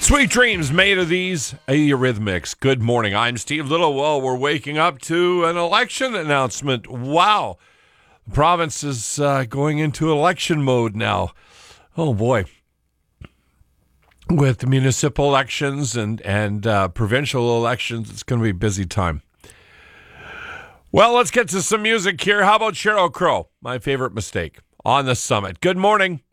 Sweet dreams made of these Eurythmics. Good morning. I'm Steve Little. Well, we're waking up to an election announcement. Wow. The province is going into election mode now. Oh, boy. With municipal elections and provincial elections, it's going to be a busy time. Well, let's get to some music here. How about Sheryl Crow, My Favorite Mistake, on the Summit. Good morning.